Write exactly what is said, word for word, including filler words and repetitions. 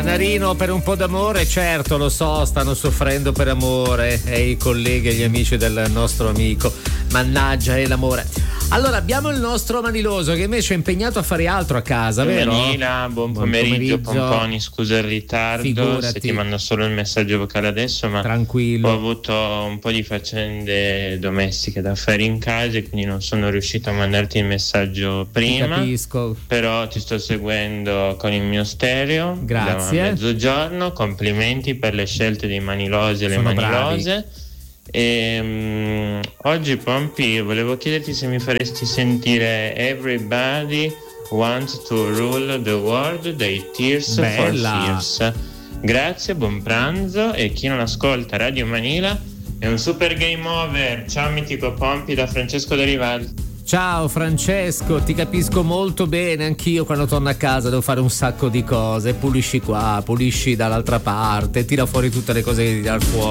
Panarino, per un po' d'amore, certo, lo so, stanno soffrendo per amore, e i colleghi e gli amici del nostro amico, mannaggia, è l'amore. Allora abbiamo il nostro Maniloso che invece è impegnato a fare altro a casa, vero? Manila, buon, buon pomeriggio, pomeriggio. Pomponi, scusa il ritardo. Figurati. Se ti mando solo il messaggio vocale adesso, ma tranquillo, ho avuto un po' di faccende domestiche da fare in casa e quindi non sono riuscito a mandarti il messaggio prima. Ti capisco. Però ti sto seguendo con il mio stereo. Grazie. Da mezzogiorno, complimenti per le scelte dei Manilosi e le sono Manilose. Bravi. E, um, oggi Pompi volevo chiederti se mi faresti sentire Everybody Wants to Rule the World dei Tears Bella. for Fears. Grazie, buon pranzo, e chi non ascolta Radio Manila è un super game over. Ciao mitico Pompi da Francesco da Rivaldi. Ciao Francesco, ti capisco molto bene, anch'io quando torno a casa devo fare un sacco di cose, pulisci qua, pulisci dall'altra parte, tira fuori tutte le cose che ti dà fuori.